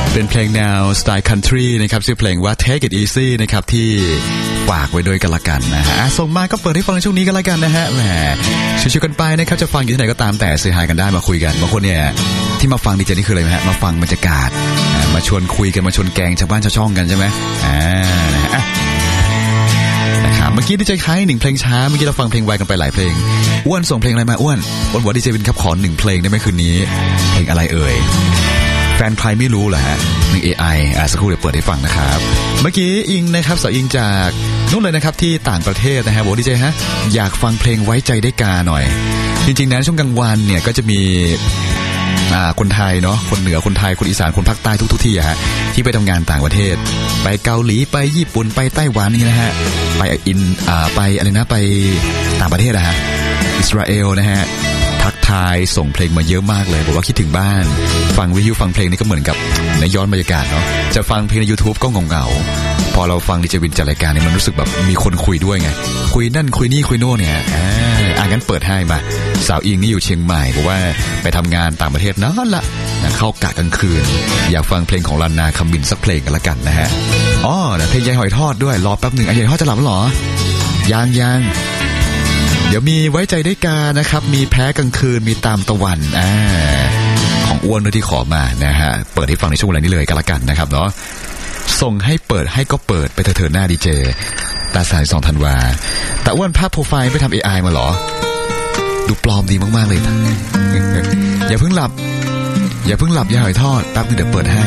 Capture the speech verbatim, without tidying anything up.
เป็นเพลงแนวสไตล์คันทรีนะครับชื่อเพลงว่า Take It Easy นะครับที่ฝากไว้ด้วยกันละกันนะฮะส่งมาก็เปิดให้ฟังในช่วงนี้กันละกันนะฮะแหมชิวๆกันไปนะครับจะฟังอยู่ที่ไหนก็ตามแต่เสียหายกันได้มาคุยกันบางคนเนี่ยที่มาฟังดีเจนี่คืออะไรไหมฮะมาฟังบรรยากาศมาชวนคุยกันมาชวนแกงชาวบ้านชาวช่องกันใช่ไหมอ่านะฮะนะครับเมื่อกี้ดีเจค้ายหนึ่งเพลงช้าเมื่อกี้เราฟังเพลงไวกันไปหลายเพลงอ้วนส่งเพลงอะไรมาอ้วนอ้วนบอกดีเจวินครับขอหนึ่งเพลงได้ไหมคืนนี้เพลงอะไรเอ่ยแฟนใครไม่รู้เหรอฮะหนึ่ง เอ ไอ อ่ะสักครู่เดี๋ยวเปิดให้ฟังนะครับเมื่อกี้อิงนะครับสาวอิงจากนู่นเลยนะครับที่ต่างประเทศนะฮะบอกดีเจฮะอยากฟังเพลงไว้ใจได้กาหน่อยจริงๆนั้นช่วงกลางวันเนี่ยก็จะมีอ่าคนไทยเนาะคนเหนือคนไทยคนอีสานคนภาคใต้ทุกๆที่ฮะที่ไปทำงานต่างประเทศไปเกาหลีไปญี่ปุ่นไปไต้หวันนี่นะฮะไปอินอ่าไปอะไรนะไปต่างประเทศอะฮะอิสราเอลนะฮะทักทายส่งเพลงมาเยอะมากเลยบอกว่าคิดถึงบ้านฟังวิทยุฟังเพลงนี่ก็เหมือนกับในย้อนบรรยากาศเนาะจะฟังเพลงใน YouTube ก็เหงาๆพอเราฟังดีเจวินจัดรายการเนี่ยมันรู้สึกแบบมีคนคุยด้วยไงคุยนั่นคุยนี่คุยโน่นเนี่ยอ่าอ่ะงั้นเปิดให้มาสาวอิงนี่อยู่เชียงใหม่บอกว่าไปทำงานต่างประเทศนั่นละเข้ากะกลางคืนอยากฟังเพลงของลานาคำบินสักเพลงกันละกันนะฮะอ๋อเพลงยายหอยทอดด้วยรอแป๊บหนึ่งยายหอยทอดจะหลับหรอยังยังเดี๋ยวมีไว้ใจได้กานะครับมีแพ้กลางคืนมีตามตะวันอ่าของอ้วนด้วยที่ขอมานะฮะเปิดให้ฟังในช่วงเวลานี้เลยกันละกันนะครับเนาะส่งให้เปิดให้ก็เปิดไปเถิดหน้าดีเจตาสายสองธันวาแต่อ้วนภาพโปรไฟล์ไม่ทำ เอ ไอ มาหรอดูปลอมดีมากๆเลย อย่าเพิ่งหลับอย่าเพิ่งหลับอย่าหอยทอดแป๊บนึงเดี๋ยวเปิดให้